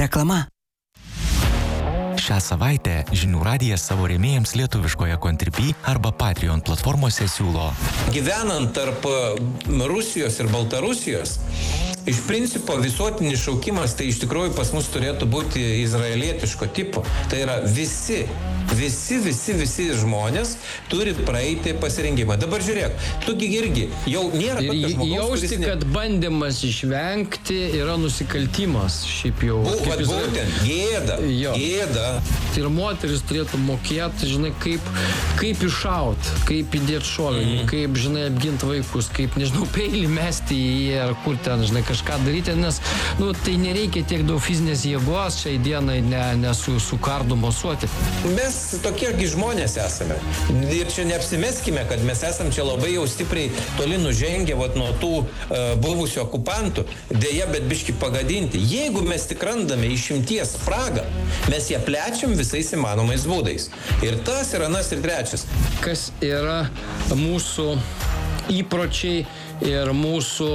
Reklama. Šią savaitę Žinių radijas savo rėmėjams lietuviškoje Contribui arba Patreon platformose siūlo. Gyvenant tarp Rusijos ir Baltarusijos, iš principo visuotinis šaukimas tai iš tikrųjų pas mus turėtų būti izraelietiško tipo. Tai yra visi žmonės turi praeiti pasirengimą. Dabar žiūrėk, tugi irgi jau nėra tokio žmogaus, jausti, kad bandymas išvengti yra nusikaltimas. Šiaip jau. Būtent, gėda. Ir moteris turėtų mokėti, žinai, kaip iššaut, kaip įdėti šovinį, kaip, žinai, apginti vaikus, kaip, nežinau, peilį mesti į jį, ar kur ten, žinai, kažką daryti, nes, tai nereikia tiek daug fizinės jėgos šiai dienai su kardu mosuoti. Mes tokiegi žmonės esame. Ir čia neapsimeskime, kad mes esam čia labai jau stipriai toli nužengę nuo tų buvusių okupantų. Deja, bet biški pagadinti. Jeigu mes tik randame išimties spragą, mes ją plečiam visais įmanomais būdais. Ir tas, ir anas, ir trečias. Kas yra mūsų įpročiai ir mūsų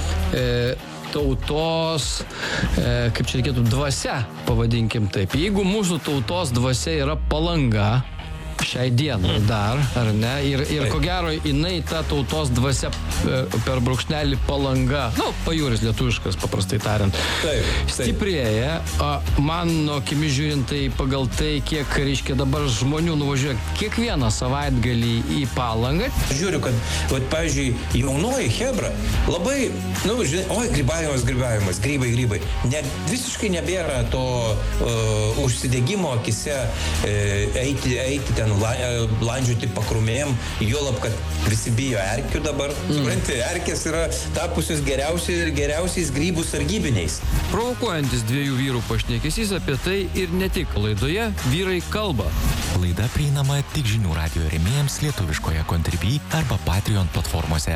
tautos, kaip čia reikėtų, dvasia, pavadinkim taip. Jeigu mūsų tautos dvasia yra Palanga, šiai dienai dar, ar ne? Ir ko gero, jinai ta tautos dvasia per brūkšnelį Palanga, pajūris lietuviškas, paprastai tariant, stiprėja. Mano akimis žiūrint, tai pagal tai, kiek, reiškia, dabar žmonių nuvažiuoja kiekvieną savaitgalį į Palangą. Žiūriu, kad, pavyzdžiui, jaunoji hebra labai, grybavimas, grybai. Visiškai nebėra to užsidegimo akise eiti ten landžiuoti pakrumėjim, juolab, kad visi bijo erkių dabar. Supranti, erkės yra tapusios geriausiais grybų sargybiniais. Provokuojantis dviejų vyrų pašnekesys apie tai ir ne tik. Laidoje Vyrai kalba. Laida prieinama tik Žinių radijo rėmėjams lietuviškoje Contribui arba Patreon platformose.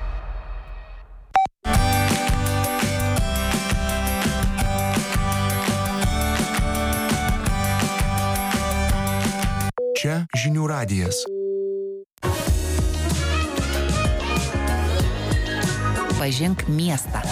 Čia Žinių radijas. Pažink miestą.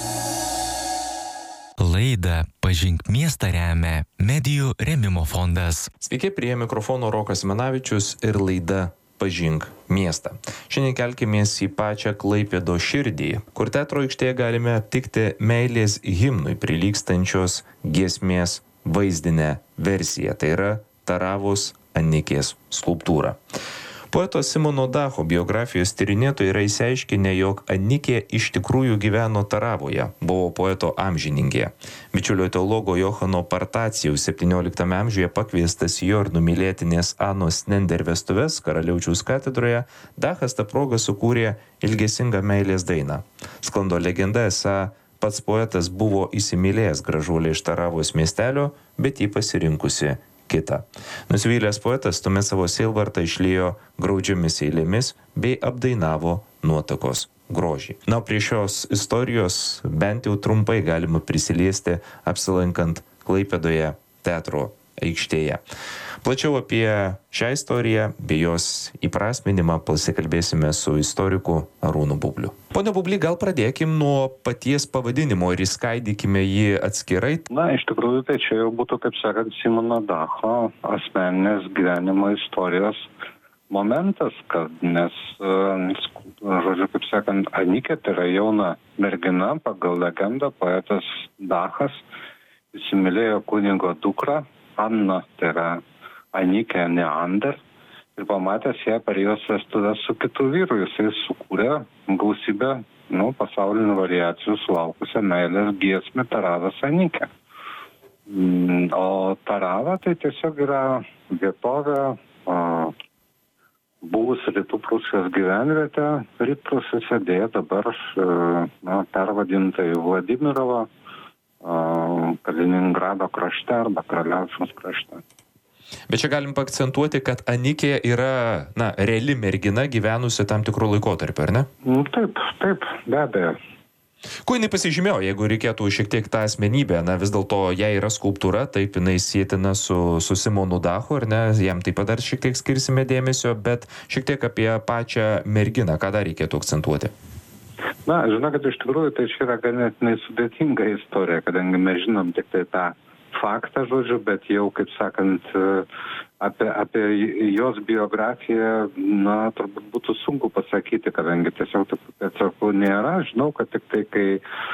Laidą Pažink miestą remia Medijų rėmimo fondas. Sveiki, prie mikrofono Rokas Menavičius ir laida Pažink miestą. Šiandien kelkimės į pačią Klaipėdos širdį, kur teatro aikštėje galime aptikti meilės himnui prilygstančios giesmės vaizdinę versiją. Tai yra Taravos Anikės skulptūra. Poeto Simono Dacho biografijos tyrinėtojai yra išsiaiškinę, jog Anikė iš tikrųjų gyveno Taravoje, buvo poeto amžininkė. Bičiulio teologo Johano Partacijaus 17 amžiuje pakviestas jo ir numylėtinės Anos Nender vestuves Karaliaučiaus katedroje, Dachas tą progą sukūrė ilgesingą meilės dainą. Sklando legenda, esą pats poetas buvo įsimylėjęs gražuolę iš Taravos miestelio, bet jį pasirinkusi kitą. Nusivylęs poetas tuomet savo sielvartą išliejo graudžiomis eilėmis bei apdainavo nuotakos grožį. Prie šios istorijos bent jau trumpai galima prisiliesti apsilankant Klaipėdoje teatro aikštėje. Plačiau apie šią istoriją bei jos įprasminimą pasikalbėsime su istoriku Arūnu Bubliu. Pone Bubli, gal pradėkim nuo paties pavadinimo ir įskaidykime jį atskirai. Iš tikrųjų, tai čia jau būtų, kaip sakant, Simono Dacho asmeninės gyvenimo istorijos momentas, nes, kaip sakant, Anikė tai yra jauna mergina, pagal legendą poetas Dachas įsimylėjo kunigo dukrą, Anna, tai yra Anikė Neander, ir pamatęs ją per jos vestuves su kitu vyru, jisai sukūrė gausybę pasaulinių variacijų sulaukusią meilės giesmę Taravas Anikė. O Tarava tai tiesiog yra vietovė, buvusi Rytų Prūsijos gyvenvietė, rytprūsiuose dėja dabar pervadinta į Vladimirovo, Kaliningrado krašte arba Kraliaučiaus krašte. Bet čia galim paakcentuoti, kad Anikė yra, reali mergina gyvenusi tam tikrų laikotarpių, ar ne? Taip, be abejo. Kuo jinai pasižymėjo, jeigu reikėtų šiek tiek tą asmenybę, vis dėlto jai yra skulptūra, taip jinai sietina su Simonu Dachu, ar ne, jam taip pat dar šiek tiek skirsime dėmesio, bet šiek tiek apie pačią merginą, ką dar reikėtų akcentuoti? Žinokit, iš tikrųjų tai čia yra ganėtinai sudėtinga istorija, kadangi mes žinom tik tai tą faktą, žodžiu, bet jau, kaip sakant, apie jos biografiją, na, turbūt būtų sunku pasakyti, kadangi tiesiog tokių pėdsakų nėra. Žinau, kad tik tai, kai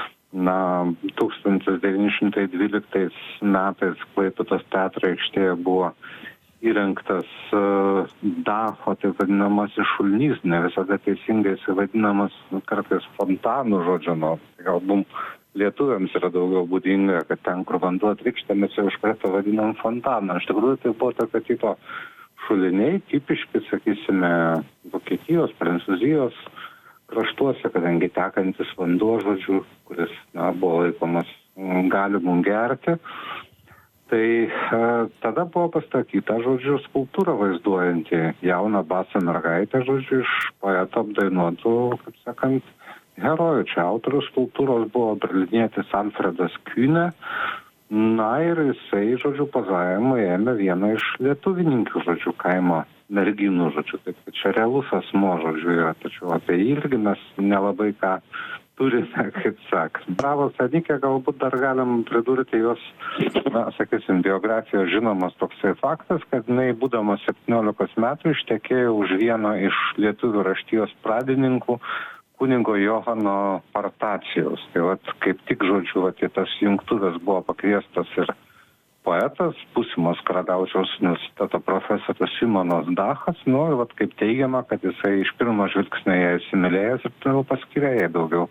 1912 metais Klaipėdos teatro aikštėje buvo įrengtas Dacho, taip vadinamasis šulinys, ne visada teisingai jis vadinamas kartais fontanų, žodžiu, galbūt lietuviams yra daugiau būdinga, kad ten, kur vanduo trykšta, mes jau iš karto vadinam fontaną. Iš tikrųjų, tai buvo tokio tipo šuliniai, tipiški, sakysime, Vokietijos, Prancūzijos kraštuose, kadangi tekantis vanduo, žodžiu, kuris, buvo laikomas galimų gerti. Tai tada buvo pastatyta, žodžiu, skulptūra vaizduojanti jauną basą mergaitę, žodžiu, iš poeto apdainuotų, kaip sakant, herojų. Čia autorius skulptūros buvo berlinietis Alfredas Kühne. Na ir jisai, žodžiu, pozavimui ėmė vieną iš lietuvininkių, žodžiu, kaimo merginų, žodžiu. Taip, kad čia realus asmo, žodžiu, yra. Tačiau apie jį irgi mes nelabai ką turime, kaip sakant. Bravos Anikė galbūt dar galim pridurti jos, sakysim, biografijos žinomas toksai faktas, kad jinai, būdama 17 metų, ištekėjo už vieno iš lietuvių raštijos pradininkų, kunigo Johano Partacijaus. Tai vat, kaip tik, žodžiu, vat, į tas jungtuvės buvo pakviestas ir poetas, būsimos Karaliaučiaus universiteto profesorius Simonas Dachas, ir vat, kaip teigiama, kad jisai iš pirmo žvilgsnio ją įsimylėjęs ir paskyrė jai daugiau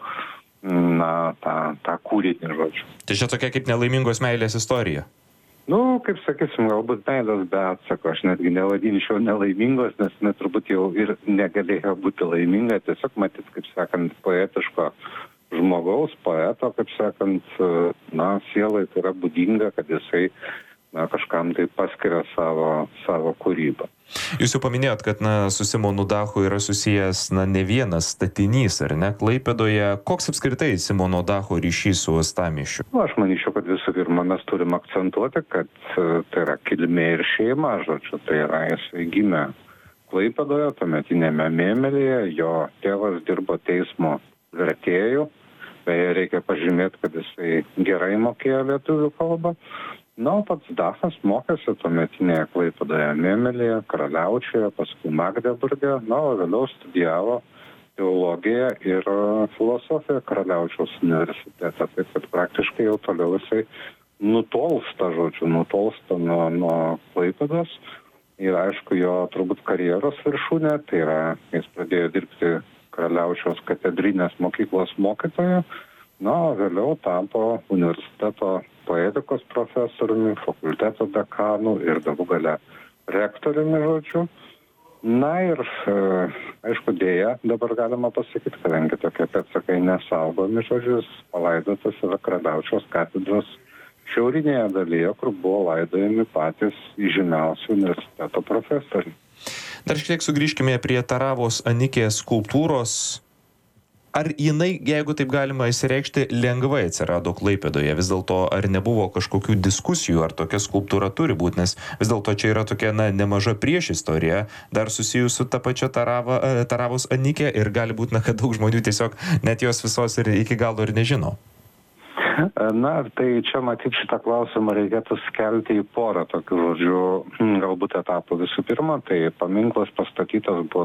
tą kūrinį, žodžiu. Tai čia tokia kaip nelaimingos meilės istorija. Kaip sakysim, galbūt meilės be atsako, aš netgi nevadinčiau nelaimingos, nes turbūt jau ir negalėjo būti laiminga, tiesiog matyt, kaip sakant, poetiško žmogaus, poeto, kaip sakant, sielai tai yra būdinga, kad jisai kažkam tai paskiria savo kūrybą. Jūs jau paminėjot, kad su Simonu Dachu yra susijęs ne vienas statinys, ar ne, Klaipėdoje. Koks apskritai Simono Dacho ryšys su uostamiesčiu? Aš manyčiau, kad visų pirma mes turim akcentuoti, kad tai yra kilmė ir šeima, žodžiu, tai yra jisai gimė Klaipėdoje, tuometinėme Mėmelyje, jo tėvas dirbo teismo vertėju, beje, reikia pažymėti, kad jisai gerai mokėjo lietuvių kalbą. Pats Dachas mokėsi tuometinėje Klaipėdoje Mėmelyje, Karaliaučiuje, paskui Magdeburge, o vėliau studijavo teologiją ir filosofiją Karaliaučiaus universitete. Taip kad praktiškai jau toliau jisai nutolsta nuo Klaipėdos. Ir aišku, jo turbūt karjeros viršūnė, tai yra, jis pradėjo dirbti Karaliaučiaus katedrinės mokyklos mokytoju, vėliau tapo universiteto poetikos profesoriumi, fakulteto dekanu ir galų gale rektoriumi, žodžiu. Ir, aišku, dėja, dabar galima pasakyti, kadangi tokie pėdsakai nesaugomi, žodžiu, palaidotas yra Karaliaučiaus katedros šiaurinėje dalyje, kur buvo laidojami patys žymiausi universiteto profesoriai. Dar šiek tiek sugrįžkime prie Taravos Anikės skulptūros. Ar jinai, jeigu taip galima įsireikšti, lengvai atsirado Klaipėdoje? Vis dėlto, ar nebuvo kažkokių diskusijų, ar tokia skulptūra turi būti? Nes vis dėlto čia yra tokia nemaža priešistorija, dar susijus su ta pačia Taravos Anikė ir gali būti, kad daug žmonių tiesiog net jos visos ir iki galo ir nežino. Tai čia matyti šitą klausimą reikėtų skelti į porą tokių, žodžiu, galbūt etapų. Visų pirma, tai paminklas pastatytas buvo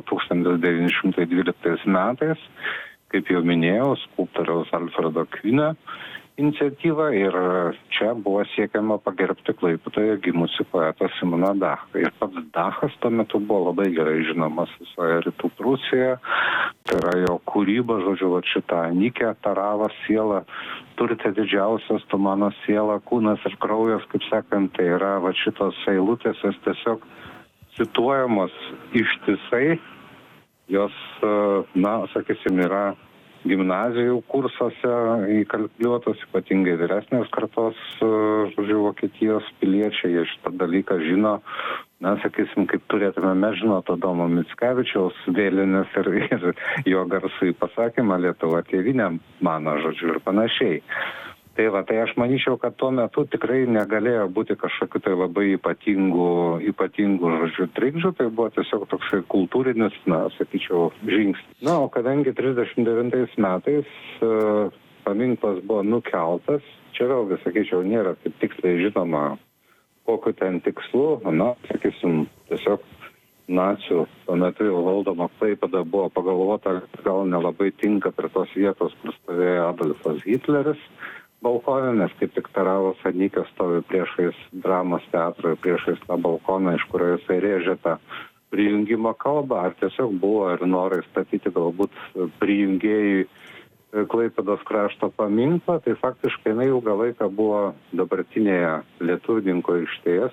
1912 metais, kaip jau minėjau, skulptoriaus Alfredo Kühne iniciatyva ir čia buvo siekiama pagerbti Klaipėdoje gimusi poetą Simoną Dachą. Ir pats Dachas tuo metu buvo labai gerai žinomas visoje rytų Prūsijoje. Tai yra jo kūryba, žodžiu, šitą Anikę, Taravą sielą, turite didžiausias tu mano siela, kūnas ir kraujas, kaip sakant, tai yra šitos eilutės, jos tiesiog cituojamos ištisai. Jos, sakysim, yra gimnazijų kursuose įkalkuliuotos, ypatingai vyresnės kartos, žodžiu, Vokietijos piliečiai, jie šitą dalyką žino, sakysim, kaip turėtume mes žinoti Adomo Mickevičiaus vėlinės ir jo garsų į pasakymą Lietuva tėvynė mano, žodžiu, ir panašiai. Tai aš manyčiau, kad tuo metu tikrai negalėjo būti kažkokiu tai labai ypatingų, žodžiu, trikdžių, tai buvo tiesiog toksai kultūrinis, sakyčiau, žingsnis. O kadangi 39 metais paminklas buvo nukeltas čia vėlgi, sakyčiau, nėra taip tiksliai žinoma, kokiu ten tikslu, sakysim, tiesiog nacių tuo metu jau valdoma Klaipėda buvo pagalvota, gal nelabai tinka prie tos vietos, kur stovėjo Adolfas Hitleris balkoną, nes kaip tik Taravos Anikė stovi priešais dramos teatro ir priešais tą balkoną, iš kurio jisai rėžė tą prijungimo kalbą, ar tiesiog buvo ir norai statyti galbūt prijungėjui Klaipėdos krašto paminklą, tai faktiškai jinai ilgą laiką buvo dabartinėje Lietuvininkų aikštėje,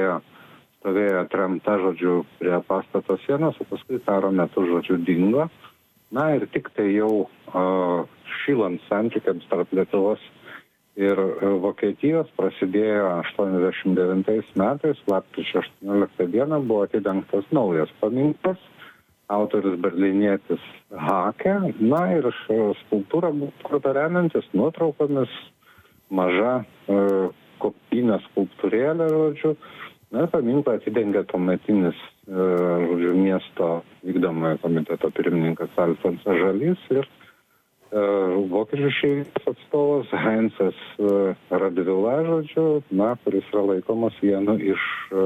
stovėjo atremta, žodžiu, prie pastato sienos, o paskui karo metu, žodžiu, dingo. Na ir tik tai jau šylant santykiams tarp Lietuvos ir Vokietijos prasidėjo 89 metais, lapkričio 18 dieną buvo atidengtas naujas paminklas, autorius berlynietis Hake, na ir skulptūra buvo kurta remiantis nuotraukomis, maža kopinė skulptūrėlė, žodžiu. Na, paminklą atidengė tuometinis, žodžiu, miesto vykdomojo komiteto pirmininkas Alfonsas Žalys ir vokiečių šeimos atstovas Heinzas Radvila, žodžiu, kuris yra laikomas vienu iš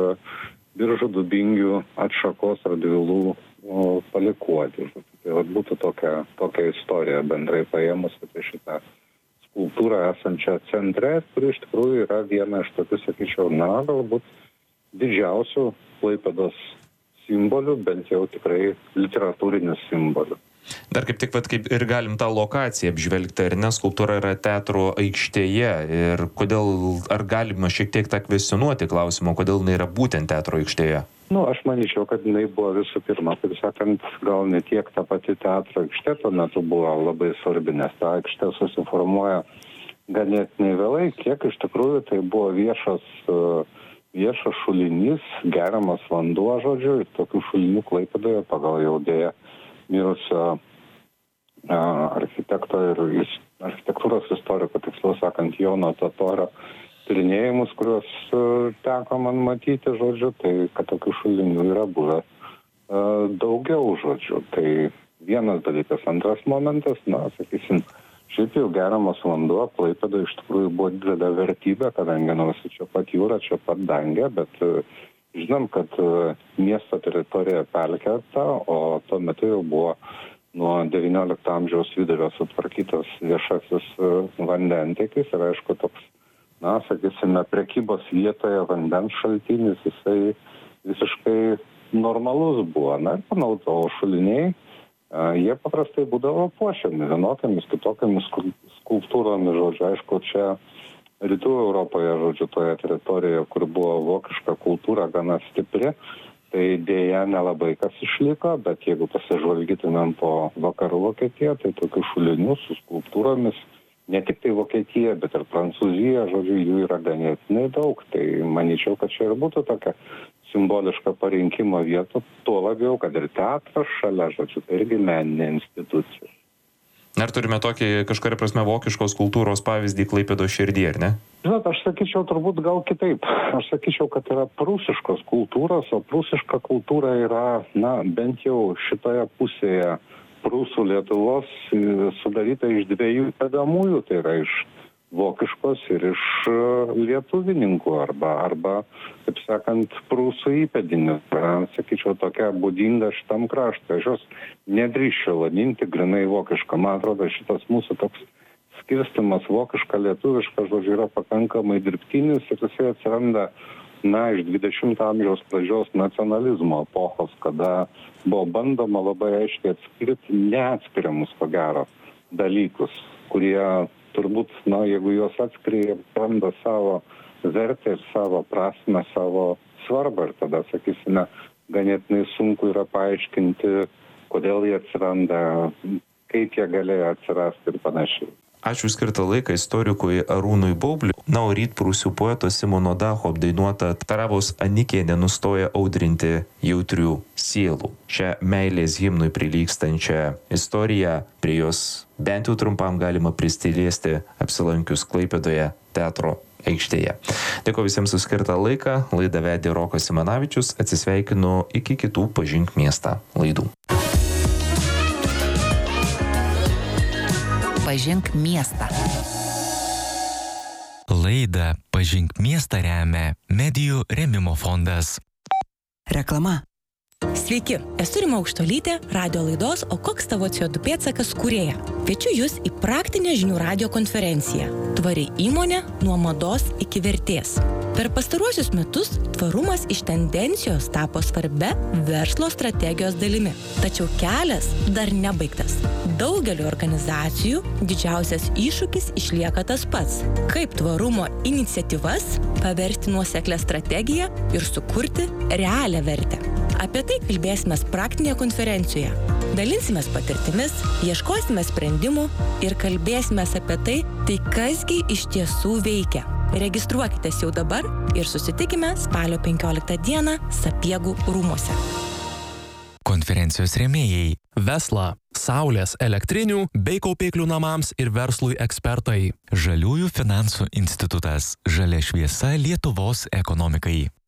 Biržų Dubingių atšakos Radvilų palikuoti. Tai būtų tokia istorija bendrai paėmus apie šitą skulptūrą esančią centre, kuri iš tikrųjų yra viena iš tokių, sakyčiau, galbūt didžiausių Klaipėdos simbolių, bent jau tikrai literatūrinių simbolių. Dar kaip tik kaip ir galim tą lokaciją apžvelgti, ar ne, skulptūra yra teatro aikštėje ir kodėl, ar galima šiek tiek tą kvestionuoti klausimą, kodėl jinai yra būtent teatro aikštėje? Aš manyčiau, kad jinai buvo visų pirma, kaip sakant, gal ne tiek ta pati teatro aikštė tuo metu buvo labai svarbi, nes ta aikštė susiformuoja ganėtinai vėlai, kiek iš tikrųjų tai buvo viešas šulinys, geriamas vanduo, žodžiu, ir tokių šulinių Klaipėdoje pagal jau dėja mirusio architekto ir architektūros istoriko, tiksliau sakant, Jono Totorio tyrinėjimus, kuriuos teko man matyti, žodžiu, tai kad tokių šulinių yra buvę daugiau, žodžiu. Tai vienas dalykas. Antras momentas, sakysim, šiaip jau geriamas vanduo Klaipėdoje iš tikrųjų buvo didelė vertybė, kadangi čia pat jūra, čia pat dangė, bet žinom, kad miesto teritorija pelkėta, o tuo metu jau buvo nuo 19 amžiaus vidurio sutvarkytas viešasis vandentiekis ir aišku toks, sakysime, prekybos vietoje vandens šaltinis, jisai visiškai normalus buvo. Ir panaudojau šuliniai, jie paprastai būdavo puošiami vienokiamis, kitokiamis skulptūromis, žodžiu, aišku, čia Rytų Europoje, žodžiu, toje teritorijoje, kur buvo vokiška kultūra gana stipri, tai dėja nelabai kas išliko, bet jeigu pasižvalgytumėm po vakarų Vokietiją, tai tokių šulinių su skulptūromis, ne tik tai Vokietija, bet ir Prancūzija, žodžiu, jų yra ganėtinai daug. Tai manyčiau, kad čia ir būtų tokia simboliška parinkimo vieta, tuo labiau, kad ir teatras šalia, žodžiu, tai irgi meninė institucija. Ar turime tokį kažkuria prasme vokiškos kultūros pavyzdį Klaipėdos širdyje, ar ne? Žinot, aš sakyčiau turbūt gal kitaip. Aš sakyčiau, kad yra prūsiškos kultūros, o prūsiška kultūra yra, bent jau šitoje pusėje Prūsų Lietuvos sudaryta iš dviejų dedamųjų, tai yra iš vokiškos ir iš lietuvininkų arba taip sakant, prūsų įpėdinių. Sakyčiau, tokia būdinga šitam kraštui. Aš jos nedrįsčiau vadinti grinai vokišką. Man atrodo, šitas mūsų toks skirstimas vokiška, lietuviška, žodžiu, yra pakankamai dirbtinis ir jisai atsiranda iš 20 amžiaus pradžios nacionalizmo epochos, kada buvo bandoma labai aiškiai atskirti neatskiriamus, ko gero, dalykus, kurie turbūt, jeigu juos atskiria, randa savo vertę ir savo prasmę, savo svarbą ir tada, sakysime, ganėtinai sunku yra paaiškinti, kodėl jie atsiranda, kaip jie galėjo atsirasti ir panašiai. Ačiū skirtą laiką istorikui Arūnui Baubliui. O rytprūsių poeto Simono Dacho apdainuota Taravos Anikė nenustoja audrinti jautrių sielų. Šią meilės himnui prilygstančią istoriją, prie jos bent jau trumpam galima pristiliesti apsilankius Klaipėdoje teatro aikštėje. Dėkuoju visiems už skirtą laiką. Laidą vedė Rokas Simanavičius. Atsisveikinu iki kitų Pažink miestą laidų. Pažink miestą. Laidą Pažink miestą remia Medijų rėmimo fondas. Reklama. Sveiki, esu Rima Aukštuolytė, radio laidos O koks tavo CO2 pėdsakas kūrėja. Kviečiu jūs į praktinę žinių radijo konferenciją Tvari įmonė nuo mados iki vertės. Per pastaruosius metus tvarumas iš tendencijos tapo svarbia verslo strategijos dalimi. Tačiau kelias dar nebaigtas. Daugeliu organizacijų didžiausias iššūkis išlieka tas pats. Kaip tvarumo iniciatyvas paversti nuoseklią strategiją ir sukurti realią vertę. Apie tai kalbėsime praktinėje konferencijoje. Dalinsimės patirtimis, ieškosime sprendimų ir kalbėsime apie tai kasgi iš tiesų veikia. Registruokitės jau dabar ir susitikime spalio 15 dieną Sapiegų rūmuose. Konferencijos rėmėjai Vesla, saulės, elektrinių bei kaupiklių namams ir verslui ekspertai. Žaliųjų finansų institutas. Žalia šviesa Lietuvos ekonomikai.